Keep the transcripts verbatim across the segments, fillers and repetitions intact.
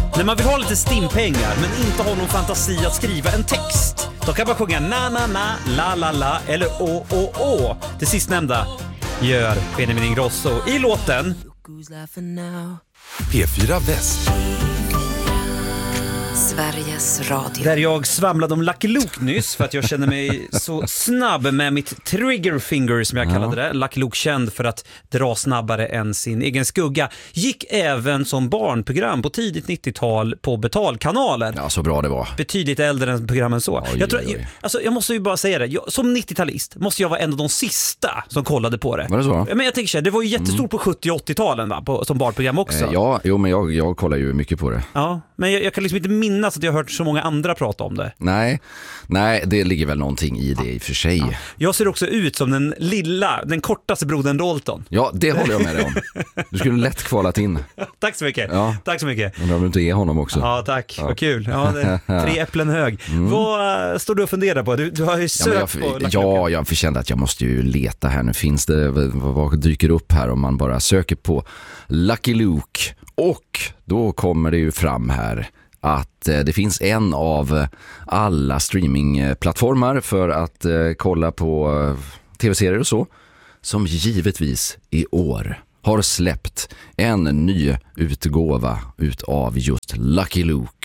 När man vill ha lite stimpengar men inte ha någon fantasi att skriva en text, då kan man sjunga na na na, la la la eller å å å. Det sistnämnda gör Benjamin Ingrosso i låten P fyra Väst. Sveriges Radio. Där jag svamlade om Lucky Luke nyss för att jag känner mig så snabb med mitt trigger finger som jag ja. kallade det. Lucky Luke, känd för att dra snabbare än sin egen skugga, gick även som barnprogram på tidigt nittiotal på betalkanaler. Ja, så bra det var. Betydligt äldre än programmen så. Oj, jag, tror, oj, oj. Alltså, jag måste ju bara säga det. Jag, som nittiotalist måste jag vara en av de sista som kollade på det. Var det så? Men jag tänker så här, det var ju jättestort mm. på sjuttio- och åttio-talen va? På, som barnprogram också. Eh, ja, jo, men jag, jag kollar ju mycket på det. Ja, men jag, jag kan liksom inte minnas att jag har hört så många andra prata om det. Nej, nej, det ligger väl någonting i det i och för sig. Ja. Jag ser också ut som den lilla, den kortaste brodern Dalton. Ja, det håller jag med dig om. Du skulle lätt kvalat in. Tack så mycket. Ja. Tack så mycket. Men om du inte är honom också. Ja, tack. Ja. Vad kul. Ja, det är tre äpplen hög. Mm. Vad uh, står du och funderar på? Du, du har ju sökt ja, jag, på Lucky Ja, jag förkände att jag måste ju leta här. Nu finns det, vad, vad dyker upp här om man bara söker på Lucky Luke. Och då kommer det ju fram här att eh, det finns en av alla streamingplattformar för att eh, kolla på eh, tv-serier och så, som givetvis i år har släppt en ny utgåva utav just Lucky Luke.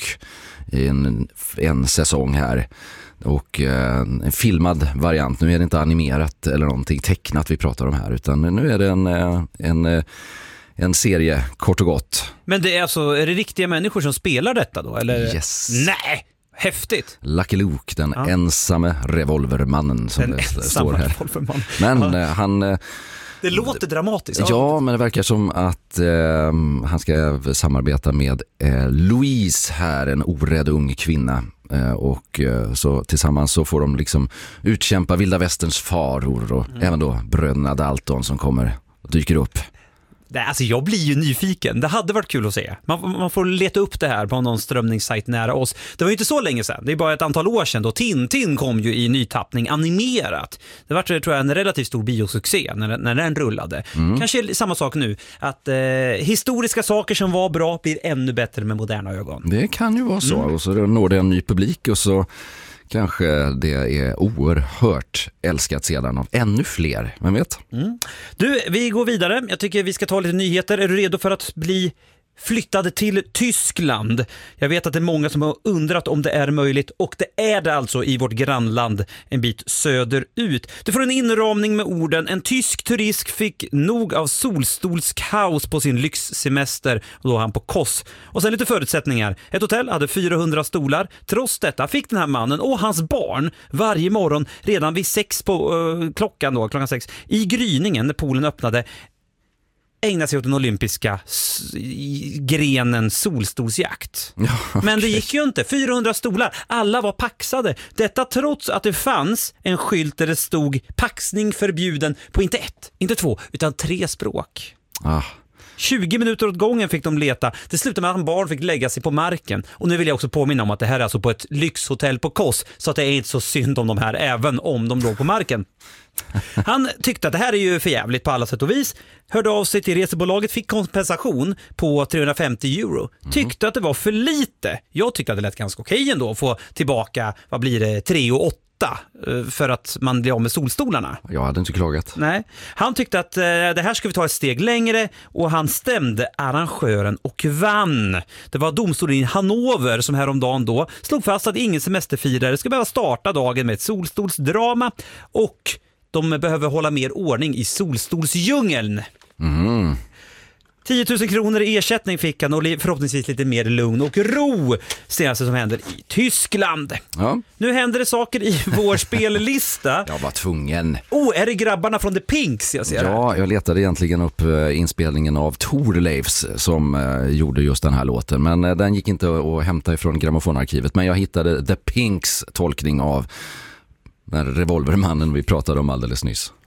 En, en säsong här. Och eh, en filmad variant. Nu är det inte animerat eller någonting tecknat vi pratar om här, utan nu är det en... en En serie, kort och gott. Men det är alltså, är det riktiga människor som spelar detta då? Eller? Yes. Nej, häftigt. Lucky Luke, den ja. ensamme revolvermannen som den det står här. Revolverman. Men ja. han... Det låter dramatiskt. Ja, ja, men det verkar som att eh, han ska samarbeta med eh, Louise här, en orädd ung kvinna. Eh, och eh, så tillsammans så får de liksom utkämpa vilda västerns faror och mm. även då bröderna Dalton som kommer och dyker upp. Alltså jag blir ju nyfiken. Det hade varit kul att se. Man, man får leta upp det här på någon strömningssajt nära oss. Det var ju inte så länge sedan. Det är bara ett antal år sedan då Tintin kom ju i nytappning animerat. Det var, tror jag, en relativt stor biosuccé när, när den rullade. Mm. Kanske samma sak nu. Att eh, historiska saker som var bra blir ännu bättre med moderna ögon. Det kan ju vara så. Mm. Och så når det en ny publik och så kanske det är oerhört älskat sedan av ännu fler, vem vet? Mm. Du, vi går vidare. Jag tycker vi ska ta lite nyheter. Är du redo för att bli flyttad till Tyskland? Jag vet att det är många som har undrat om det är möjligt, och det är det alltså i vårt grannland en bit söderut. Du får en inramning med orden: en tysk turist fick nog av solstolskaos på sin lyxsemester, och då han på Kos. Och sen lite förutsättningar. Ett hotell hade fyrahundra stolar. Trots detta fick den här mannen och hans barn varje morgon redan vid sex på uh, klockan då, klockan sex i gryningen när poolen öppnade ägna sig åt den olympiska s- grenen solstolsjakt. Ja, okay. Men det gick ju inte. fyrahundra stolar. Alla var paxade. Detta trots att det fanns en skylt där det stod paxning förbjuden på inte ett, inte två, utan tre språk. Ah. tjugo minuter åt gången fick de leta. Det slutade med att en barn fick lägga sig på marken. Och nu vill jag också påminna om att det här är alltså på ett lyxhotell på Kos, så att det är inte så synd om de här även om de låg på marken. Han tyckte att det här är ju för jävligt på alla sätt och vis. Hörde av sig till resebolaget, fick kompensation på trehundrafemtio euro. Tyckte att det var för lite. Jag tyckte att det lät ganska okej ändå att få tillbaka, vad blir det, tre och åtta för att man blir av med solstolarna. Jag hade inte klagat. Nej. Han tyckte att eh, det här ska vi ta ett steg längre, och han stämde arrangören och vann. Det var domstolen i Hannover som häromdagen då slog fast att ingen semesterfirare ska behöva starta dagen med ett solstolsdrama, och de behöver hålla mer ordning i solstolsdjungeln. Mm. tio tusen kronor i ersättning fick han, och förhoppningsvis lite mer lugn och ro senaste som händer i Tyskland. Ja. Nu händer det saker i vår spellista. Jag var tvungen. Oh, är det grabbarna från The Pinks jag ser? Ja, jag letade egentligen upp inspelningen av Thorleifs som uh, gjorde just den här låten. Men uh, den gick inte att hämta ifrån grammofonarkivet. Men jag hittade The Pinks tolkning av den revolvermannen vi pratade om alldeles nyss.